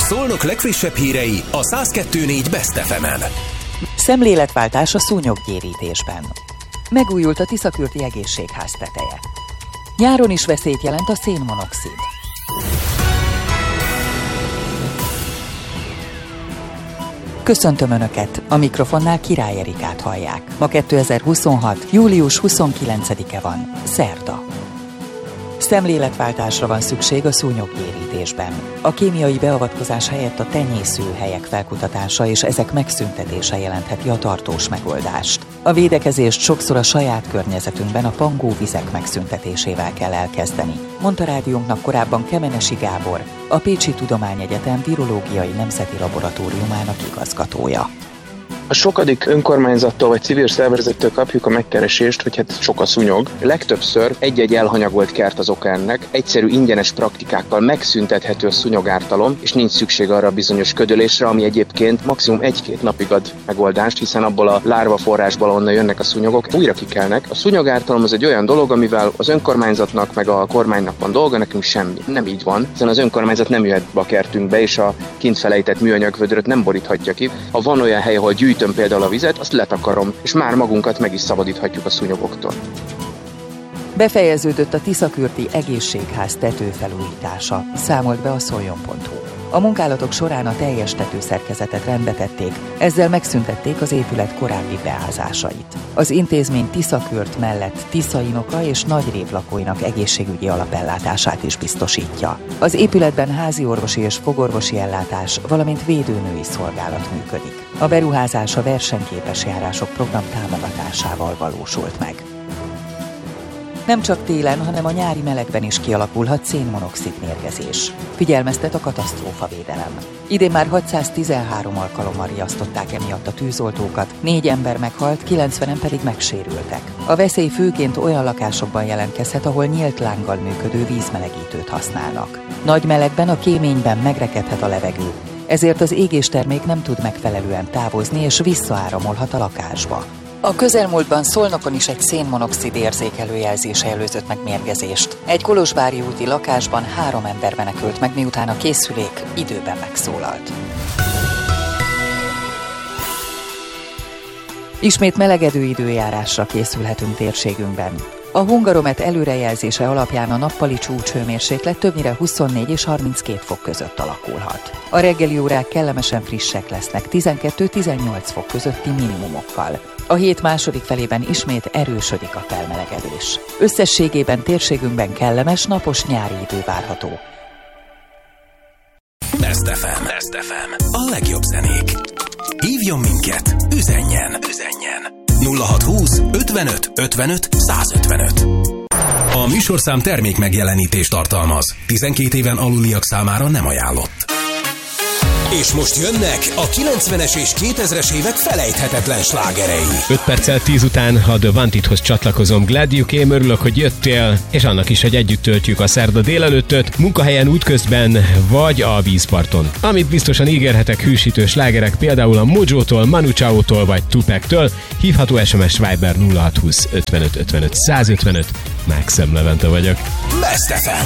Szolnok legfrissebb hírei a 102.4 Best FM-en. Szemléletváltás a szúnyoggyérítésben. Megújult a Tiszakürti egészségház teteje. Nyáron is veszélyt jelent a szénmonoxid. Köszöntöm Önöket! A mikrofonnál Király Erikát hallják. Ma 2026. július 29-e van, szerda. Szemléletváltásra van szükség a szúnyoggyérítésben. A kémiai beavatkozás helyett a tenyészőhelyek felkutatása és ezek megszüntetése jelentheti a tartós megoldást. A védekezést sokszor a saját környezetünkben a pangóvizek megszüntetésével kell elkezdeni, mondta rádiónknak korábban Kemenesi Gábor, a Pécsi Tudományegyetem Virológiai Nemzeti Laboratóriumának igazgatója. A sokadik önkormányzattól vagy civil szervezettől kapjuk a megkeresést, hogy hát sok a szúnyog. Legtöbbször egy-egy elhanyagolt kert az oka ennek, egyszerű ingyenes praktikákkal megszüntethető a szúnyogártalom, és nincs szükség arra a bizonyos ködölésre, ami egyébként maximum 1-2 napig ad megoldást, hiszen abból a lárva forrásból, onnan jönnek a szúnyogok, újra kikelnek. A szúnyogártalom az egy olyan dolog, amivel az önkormányzatnak meg a kormánynak van dolga, nekünk semmi. Nem így van, hiszen az önkormányzat nem jöhet be a kertünkbe, és a kint felejtett műanyagvödröt nem boríthatja ki. Ha van olyan hely, ahol gyűjtöm például a vizet, azt letakarom, és már magunkat meg is szabadíthatjuk a szúnyogoktól. Befejeződött a Tiszakürti egészségház tetőfelújítása, számolt be a szoljon.hu. A munkálatok során a teljes tetőszerkezetet rendbe tették, ezzel megszüntették az épület korábbi beázásait. Az intézmény Tiszakürt mellett Tiszainoka és Nagyrév lakóinak egészségügyi alapellátását is biztosítja. Az épületben háziorvosi és fogorvosi ellátás, valamint védőnői szolgálat működik. A beruházás a versenyképes járások program támogatásával valósult meg. Nem csak télen, hanem a nyári melegben is kialakulhat szénmonoxid mérgezés. Figyelmeztet a katasztrófavédelem. Idén már 613 alkalommal riasztották emiatt a tűzoltókat, 4 ember meghalt, 90-en pedig megsérültek. A veszély főként olyan lakásokban jelentkezhet, ahol nyílt lánggal működő vízmelegítőt használnak. Nagy melegben a kéményben megrekedhet a levegő, ezért az égéstermék nem tud megfelelően távozni és visszaáramolhat a lakásba. A közelmúltban Szolnokon is egy szénmonoxid érzékelő jelzése előzött meg mérgezést. Egy kolozsvári úti lakásban 3 ember menekült meg, miután a készülék időben megszólalt. Ismét melegedő időjárásra készülhetünk térségünkben. A Hungaromet előrejelzése alapján a nappali csúcshőmérséklet többnyire 24 és 32 fok között alakulhat. A reggeli órák kellemesen frissek lesznek 12-18 fok közötti minimumokkal. A hét második felében ismét erősödik a felmelegedés. Összességében térségünkben kellemes, napos nyári idő várható. Best FM. A legjobb zenék. Hívjon minket, üzenjen. 0620 55 55 155. A műsorszám termék megjelenítést tartalmaz. 12 éven aluliak számára nem ajánlott. És most jönnek a 90-es és 2000-es évek felejthetetlen slágerei. 5 perccel 10 után a The Wantedhoz csatlakozom. Glad you came, örülök, hogy jöttél, és annak is, hogy együtt töltjük a szerda délelőttöt, munkahelyen, útközben, vagy a vízparton. Amit biztosan ígérhetek, hűsítő slágerek, például a Mojótól, Manu Chao-tól vagy Tupac-től, hívható SMS Viber 0620 55 55 155. Maxim Levente vagyok. Best FM.